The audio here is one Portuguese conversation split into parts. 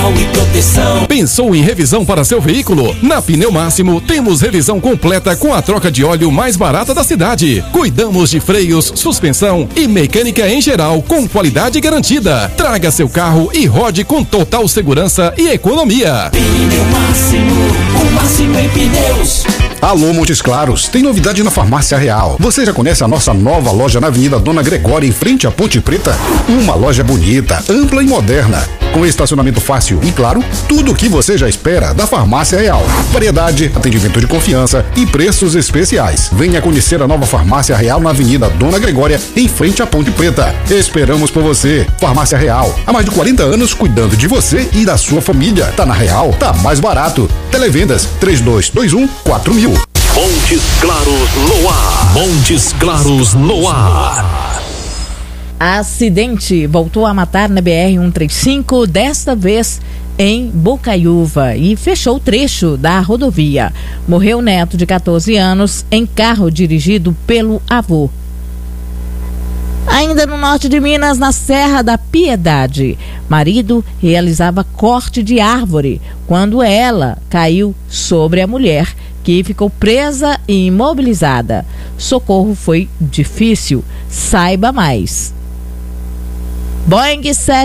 material e proteção. Pensou em revisão para seu veículo? Na Pneu Máximo temos revisão completa com a troca de óleo mais barata da cidade. Cuidamos de freios, suspensão e mecânica em geral com qualidade garantida. Traga seu carro e rode com total segurança e economia. Pneu Máximo, o máximo em pneus. Alô Montes Claros, tem novidade na Farmácia Real. Você já conhece a nossa nova loja na Avenida Dona Gregória, em frente à Ponte Preta? Uma loja bonita, ampla e moderna, com estacionamento fácil e, claro, tudo o que você já espera da Farmácia Real. Variedade, atendimento de confiança e preços especiais. Venha conhecer a nova Farmácia Real na Avenida Dona Gregória, em frente à Ponte Preta. Esperamos por você. Farmácia Real, há mais de 40 anos cuidando de você e da sua família. Tá na Real, tá mais barato. Televendas 3221-4000. Montes Claros no ar. Montes Claros no ar. Acidente voltou a matar na BR-135, desta vez em Bocaiúva, e fechou o trecho da rodovia. Morreu o neto de 14 anos em carro dirigido pelo avô. Ainda no norte de Minas, na Serra da Piedade, marido realizava corte de árvore quando ela caiu sobre a mulher, que ficou presa e imobilizada. Socorro foi difícil. Saiba mais. Boeing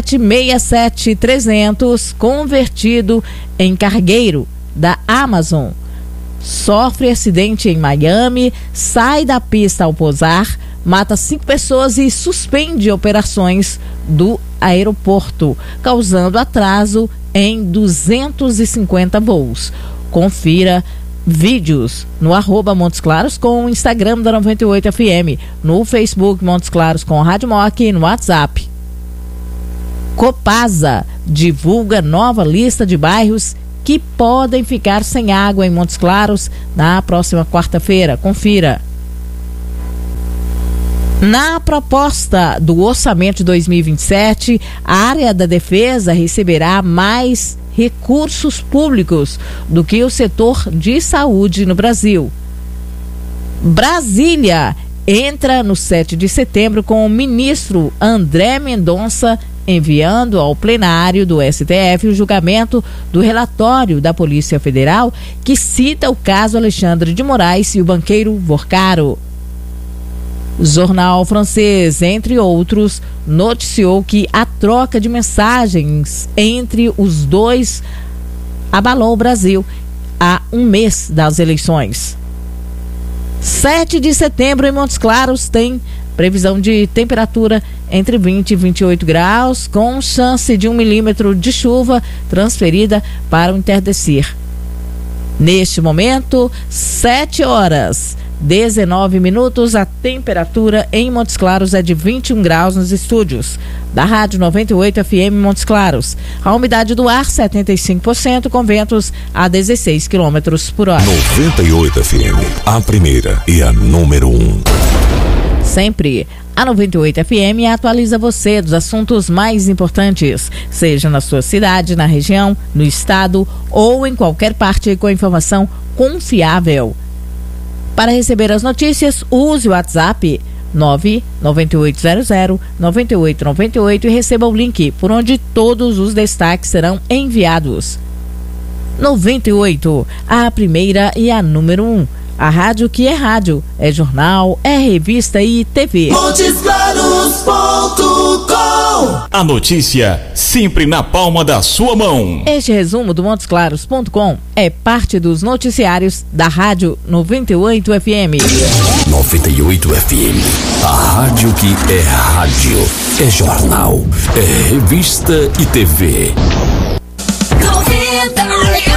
767-300, convertido em cargueiro da Amazon, sofre acidente em Miami, sai da pista ao pousar, mata 5 pessoas e suspende operações do aeroporto, causando atraso em 250 voos. Confira vídeos no @Montes Claros com o Instagram da 98 FM, no Facebook Montes Claros com Rádio Moc e no WhatsApp. Copasa divulga nova lista de bairros que podem ficar sem água em Montes Claros na próxima quarta-feira. Confira. Na proposta do orçamento de 2027, a área da defesa receberá mais recursos públicos do que o setor de saúde no Brasil. Brasília entra no 7 de setembro com o ministro André Mendonça enviando ao plenário do STF o julgamento do relatório da Polícia Federal que cita o caso Alexandre de Moraes e o banqueiro Vorcaro. O jornal francês, entre outros, noticiou que a troca de mensagens entre os dois abalou o Brasil há um mês das eleições. 7 de setembro em Montes Claros tem previsão de temperatura entre 20 e 28 graus, com chance de 1 milímetro de chuva transferida para o entardecer. Neste momento, 7h19, a temperatura em Montes Claros é de 21 graus nos estúdios da Rádio 98 FM Montes Claros. A umidade do ar 75%, com ventos a 16 km por hora. 98 FM, a primeira e a número 1. Sempre. A 98 FM atualiza você dos assuntos mais importantes, seja na sua cidade, na região, no estado ou em qualquer parte, com informação confiável. Para receber as notícias, use o WhatsApp 99800-9898 e receba o link por onde todos os destaques serão enviados. 98, a primeira e a número 1. A rádio que é rádio, é jornal, é revista e TV. MontesClaros.com. A notícia sempre na palma da sua mão. Este resumo do MontesClaros.com é parte dos noticiários da Rádio 98 FM. 98 FM, a rádio que é rádio, é jornal, é revista e TV. 98.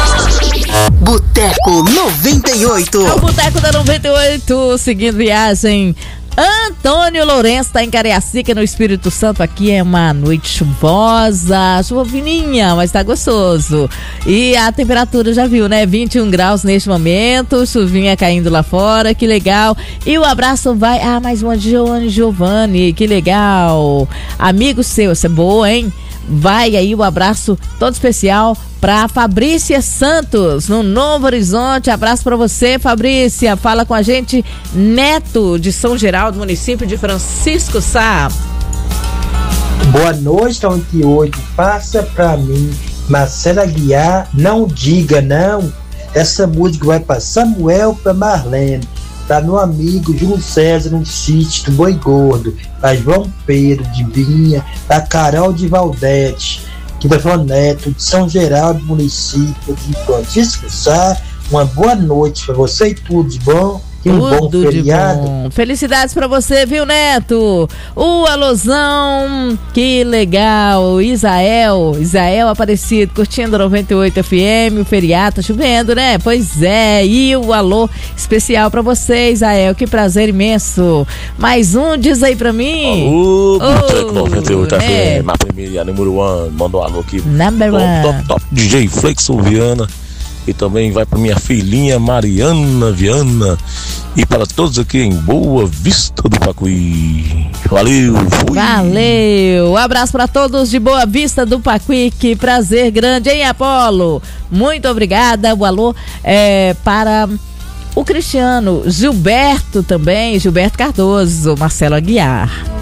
Boteco 98. É o Boteco da 98, seguindo viagem. Antônio Lourenço está em Cariacica, no Espírito Santo. Aqui é uma noite chuvosa, chuva fininha, mas tá gostoso. E a temperatura, já viu, né? 21 graus neste momento, chuvinha caindo lá fora, que legal. E o abraço vai, mais uma de Giovanni, que legal. Amigo seu, essa é boa, hein? Vai aí o abraço todo especial para Fabrícia Santos, no Novo Horizonte. Abraço para você, Fabrícia. Fala com a gente, Neto, de São Geraldo, município de Francisco Sá. Boa noite, 98. Passa para mim Marcelo Aguiar, Não Diga Não. Essa música vai para Samuel, para Marlene, para meu amigo Júlio César no sítio do Boi Gordo, para João Pedro de Vinha, para Carol de Valdete, que vai falar Neto de São Geraldo, município de Francisco Sá. Uma boa noite para você e tudo de bom. E um bom feriado. Bom. Felicidades pra você, viu, Neto? O alôzão, que legal. Isael Aparecido, curtindo 98 FM, o feriado, tá chovendo, né? Pois é, e o alô especial pra você, Isael, que prazer imenso. Mais um, diz aí pra mim. Alô, Boteco 98 FM, a primeira, a número 1, mandou um alô aqui. Number one. Top, DJ Flexo Viana. E também vai para minha filhinha Mariana Viana. E para todos aqui em Boa Vista do Pacuí. Valeu, fui. Valeu. Abraço para todos de Boa Vista do Pacuí. Que prazer grande, hein, Apolo? Muito obrigada. O alô para o Cristiano, Gilberto também, Gilberto Cardoso, Marcelo Aguiar.